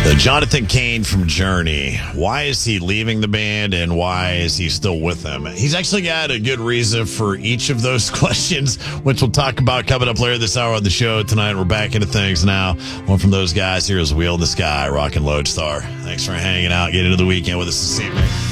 The Jonathan Cain from Journey. Why is he leaving the band and why is he still with them? He's actually got a good reason for each of those questions, which we'll talk about coming up later this hour on the show tonight. We're back into things now. One from those guys here is Wheel in the Sky, Rock and Lodestar. Thanks for hanging out, getting into the weekend with us this evening.